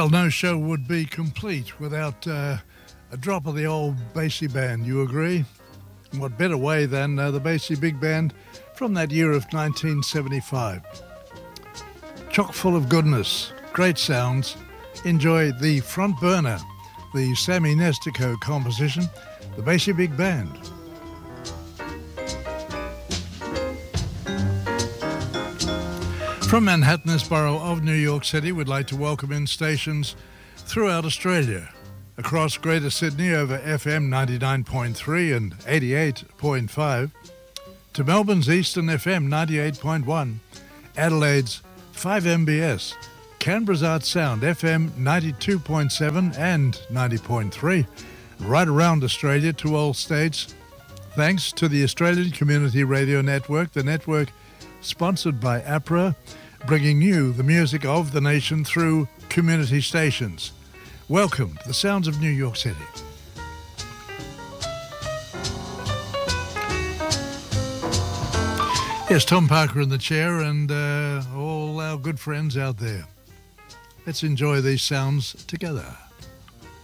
Well, no show would be complete without a drop of the old Basie Band, you agree? What better way than the Basie Big Band from that year of 1975. Chock full of goodness, great sounds. Enjoy the Front Burner, the Sammy Nestico composition, the Basie Big Band. From Manhattan, borough of New York City, we'd like to welcome in stations throughout Australia. Across Greater Sydney over FM 99.3 and 88.5, to Melbourne's Eastern FM 98.1, Adelaide's 5MBS, Canberra's Art Sound FM 92.7 and 90.3, right around Australia to all states, thanks to the Australian Community Radio Network, the network sponsored by APRA, bringing you the music of the nation through community stations. Welcome to the sounds of New York City. Yes, Tom Parker in the chair and all our good friends out there. Let's enjoy these sounds together.